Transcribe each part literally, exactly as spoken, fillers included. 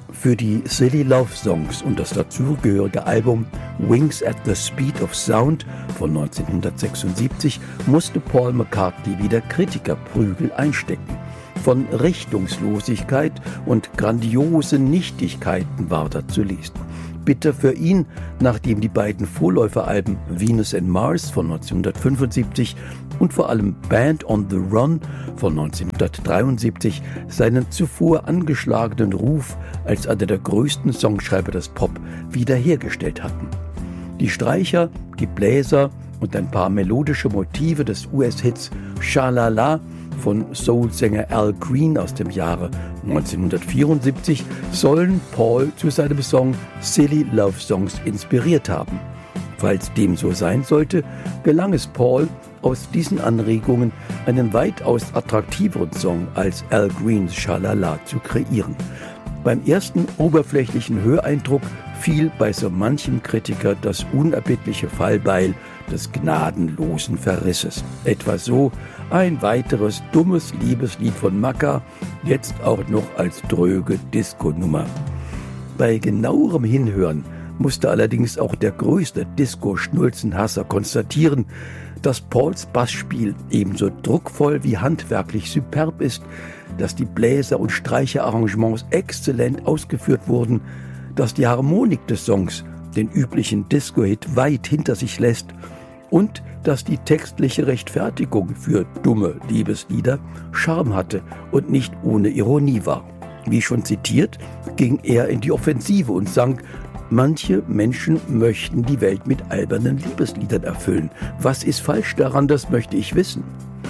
Für die Silly Love Songs und das dazugehörige Album Wings at the Speed of Sound von neunzehnhundertsechsundsiebzig musste Paul McCartney wieder Kritikerprügel einstecken. Von Richtungslosigkeit und grandiosen Nichtigkeiten war da zu lesen. Bitter für ihn, nachdem die beiden Vorläuferalben Venus and Mars von neunzehnhundertfünfundsiebzig und vor allem Band on the Run von neunzehnhundertdreiundsiebzig seinen zuvor angeschlagenen Ruf als einer der größten Songschreiber des Pop wiederhergestellt hatten. Die Streicher, die Bläser und ein paar melodische Motive des U S-Hits Sha-La-La von Soul-Sänger Al Green aus dem Jahre neunzehnhundertvierundsiebzig sollen Paul zu seinem Song Silly Love Songs inspiriert haben. Falls dem so sein sollte, gelang es Paul, aus diesen Anregungen einen weitaus attraktiveren Song als Al Greens Sha-La-La zu kreieren. Beim ersten oberflächlichen Höreindruck fiel bei so manchem Kritiker das unerbittliche Fallbeil des gnadenlosen Verrisses. Etwa so: ein weiteres dummes Liebeslied von Macca, jetzt auch noch als dröge Disco-Nummer. Bei genauerem Hinhören musste allerdings auch der größte Disco-Schnulzenhasser konstatieren, dass Pauls Bassspiel ebenso druckvoll wie handwerklich superb ist, dass die Bläser- und Streicherarrangements exzellent ausgeführt wurden, dass die Harmonik des Songs den üblichen Disco-Hit weit hinter sich lässt und dass die textliche Rechtfertigung für dumme Liebeslieder Charme hatte und nicht ohne Ironie war. Wie schon zitiert, ging er in die Offensive und sang: Manche Menschen möchten die Welt mit albernen Liebesliedern erfüllen. Was ist falsch daran, das möchte ich wissen.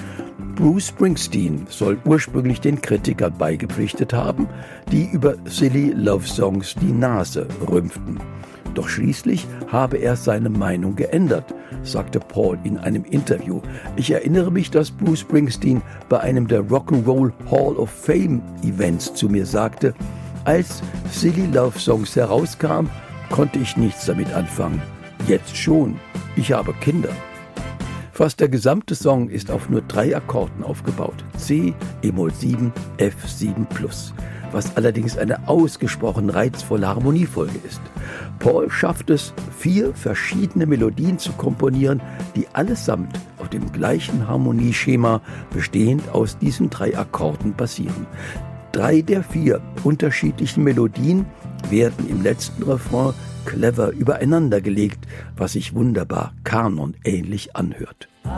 Bruce Springsteen soll ursprünglich den Kritikern beigepflichtet haben, die über Silly Love Songs die Nase rümpften. Doch schließlich habe er seine Meinung geändert, sagte Paul in einem Interview. Ich erinnere mich, dass Bruce Springsteen bei einem der Rock'n'Roll Hall of Fame Events zu mir sagte: Als Silly Love Songs herauskam, konnte ich nichts damit anfangen. Jetzt schon. Ich habe Kinder. Fast der gesamte Song ist auf nur drei Akkorden aufgebaut. C, e-Moll sieben, F sieben plus. Was allerdings eine ausgesprochen reizvolle Harmoniefolge ist. Paul schafft es, vier verschiedene Melodien zu komponieren, die allesamt auf dem gleichen Harmonieschema bestehend aus diesen drei Akkorden basieren. Drei der vier unterschiedlichen Melodien werden im letzten Refrain clever übereinander gelegt, was sich wunderbar kanonähnlich anhört.